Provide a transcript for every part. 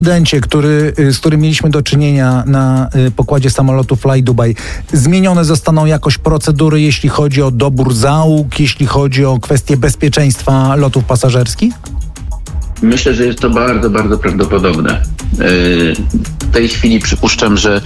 Z którym mieliśmy do czynienia na pokładzie samolotu Fly Dubai, zmienione zostaną jakoś procedury, jeśli chodzi o dobór załóg, jeśli chodzi o kwestie bezpieczeństwa lotów pasażerskich? Myślę, że jest to bardzo, bardzo prawdopodobne. W tej chwili przypuszczam, że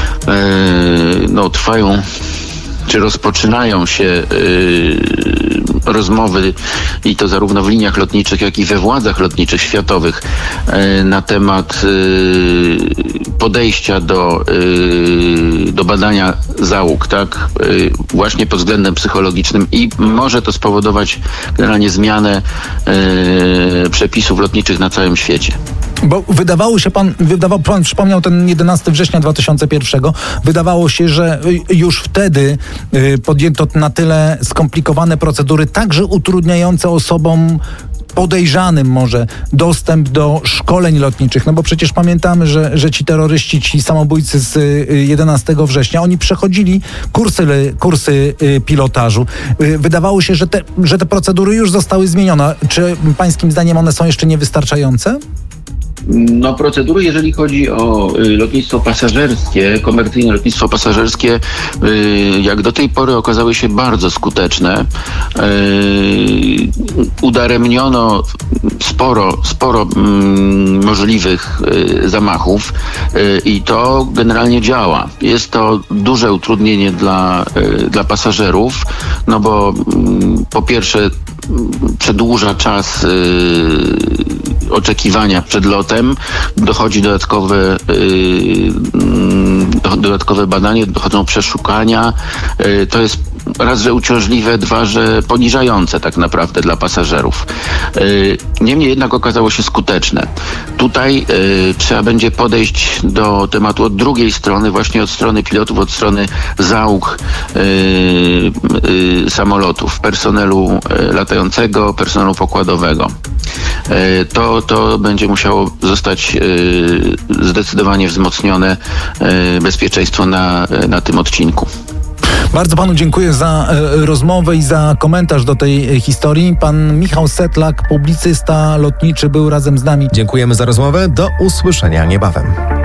trwają czy rozpoczynają się rozmowy, i to zarówno w liniach lotniczych, jak i we władzach lotniczych światowych, na temat podejścia do badania załóg, tak? Właśnie pod względem psychologicznym, i może to spowodować generalnie zmianę przepisów lotniczych na całym świecie. Bo pan przypomniał ten 11 września 2001. Wydawało się, że już wtedy podjęto na tyle skomplikowane procedury, także utrudniające osobom podejrzanym może dostęp do szkoleń lotniczych. No bo przecież pamiętamy, że ci terroryści, ci samobójcy z 11 września, oni przechodzili kursy pilotażu. Wydawało się, że te procedury już zostały zmienione. Czy pańskim zdaniem one są jeszcze niewystarczające? No, procedury, jeżeli chodzi o lotnictwo pasażerskie, komercyjne lotnictwo pasażerskie, jak do tej pory okazały się bardzo skuteczne. Udaremniono sporo możliwych zamachów i to generalnie działa. Jest to duże utrudnienie dla pasażerów, no bo po pierwsze przedłuża czas oczekiwania przed lotem, dochodzi dodatkowe badanie, dochodzą przeszukania. To jest raz, że uciążliwe, dwa, że poniżające tak naprawdę dla pasażerów. Niemniej jednak okazało się skuteczne. Tutaj trzeba będzie podejść do tematu od drugiej strony, właśnie od strony pilotów, od strony załóg samolotów, personelu latającego, personelu pokładowego. To będzie musiało zostać zdecydowanie wzmocnione bezpieczeństwo na tym odcinku. Bardzo panu dziękuję za rozmowę i za komentarz do tej historii. Pan Michał Setlak, publicysta lotniczy, był razem z nami. Dziękujemy za rozmowę. Do usłyszenia niebawem.